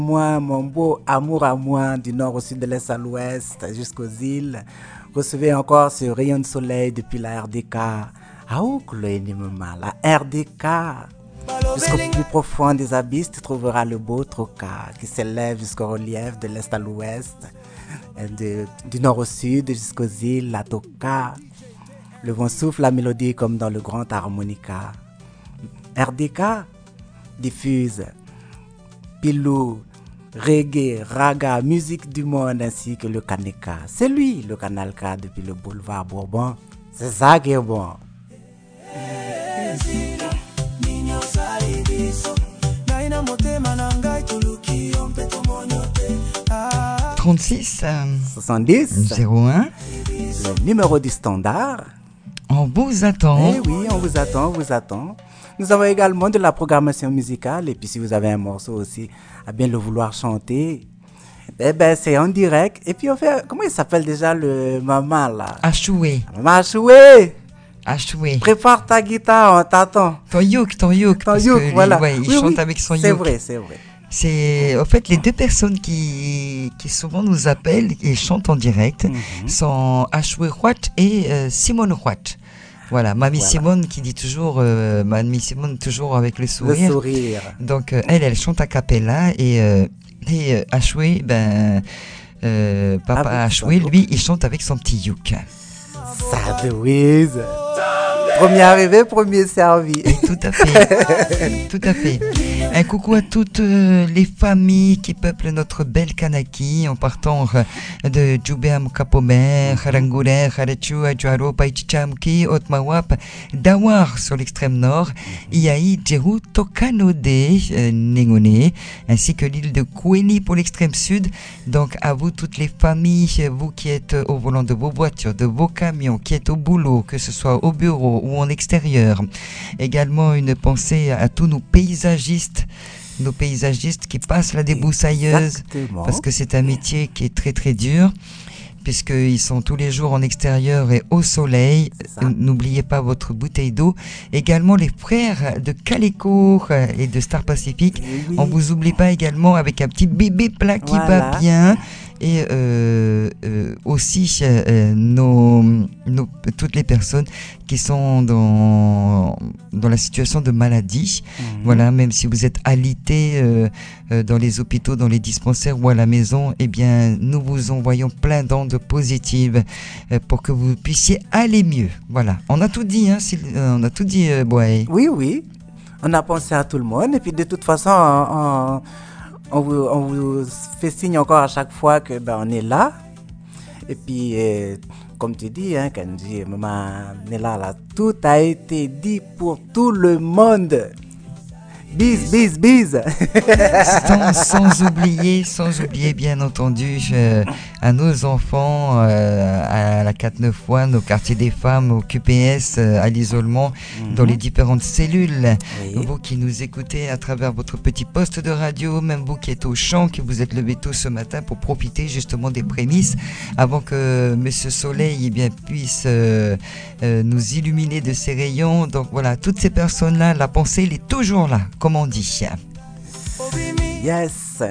Moi, mon beau amour à moi, du nord au sud, de l'est à l'ouest, jusqu'aux îles. Recevez encore ce rayon de soleil depuis la RDK. Ah, où que la RDK. Jusqu'au plus profond des abysses, tu trouveras le beau troca qui s'élève jusqu'au relief de l'est à l'ouest, du nord au sud jusqu'aux îles, la toka. Le vent souffle la mélodie comme dans le grand harmonica. RDK diffuse pilou, reggae, raga, musique du monde ainsi que le kaneka. C'est lui le Canal K depuis le boulevard Bourbon. C'est ça qui est bon. 36 70 01. Le numéro du standard. On vous attend. Eh oui, on vous attend, on vous attend. Nous avons également de la programmation musicale. Et puis si vous avez un morceau aussi à bien le vouloir chanter, eh ben c'est en direct. Et puis on fait, comment il s'appelle déjà le maman là? Achoué. Maman Achoué. Achoué. Prépare ta guitare, on t'attend. Ton youk. Ton youk, voilà. Ouais, il chante avec son youk. C'est vrai, c'est vrai. C'est, en fait, les deux personnes qui souvent nous appellent et chantent en direct sont Achoué Huat et Simone Huat. Voilà, Mamie Simone qui dit toujours, Mamie Simone toujours avec le sourire. Le sourire. Donc elle chante a cappella et Achoué, papa Achoué, lui, il chante avec son petit youk. Ça de whiz. Premier arrivé, premier servi. Et tout à fait, tout à fait. Un coucou à toutes les familles qui peuplent notre belle Kanaki en partant de Djoubéam Kapomer, Harangouré, Harachu, Adjuaro, Paichichamki, Otmawap, Dawar sur l'extrême nord, Iai, Djeru, Tokanode, Nengone, ainsi que l'île de Koueli pour l'extrême sud. Donc à vous toutes les familles, vous qui êtes au volant de vos voitures, de vos camions, qui êtes au boulot, que ce soit au bureau ou en extérieur. Également une pensée à tous nos paysagistes qui passent la débroussailleuse. Exactement. Parce que c'est un métier qui est très très dur, puisqu'ils sont tous les jours en extérieur et au soleil. N'oubliez pas votre bouteille d'eau. Également les frères de Caleco et de Star Pacific. Oui. On vous oublie pas également avec un petit bébé plat qui va bien. Et aussi toutes les personnes qui sont dans la situation de maladie. Voilà, même si vous êtes alité dans les hôpitaux, dans les dispensaires ou à la maison, eh bien, nous vous envoyons plein d'ondes positives pour que vous puissiez aller mieux. Voilà, on a tout dit, hein, on a tout dit, Boy. Oui, on a pensé à tout le monde et puis de toute façon, on vous fait signe encore à chaque fois que on est là. Et puis, comme tu dis, hein, Kanji, maman là, tout a été dit pour tout le monde. Bise. sans oublier bien entendu à nos enfants, à la 4-9 nos quartiers des femmes, au QPS, à l'isolement, dans les différentes cellules. Oui. Vous qui nous écoutez à travers votre petit poste de radio, même vous qui êtes au champ, qui vous êtes levé tôt ce matin pour profiter justement des prémices avant que Monsieur Soleil puisse nous illuminer de ses rayons. Donc voilà, toutes ces personnes-là, la pensée, elle est toujours là, comme on dit. Yes.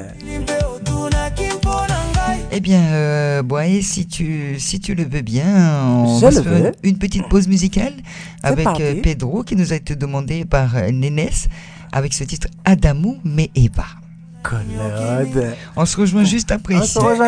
Eh bien, Boé, si tu le veux bien, on va se faire une petite pause musicale avec Pedro qui nous a été demandé par Nénès avec ce titre Adamou mais Eva. Collode. On se rejoint juste après.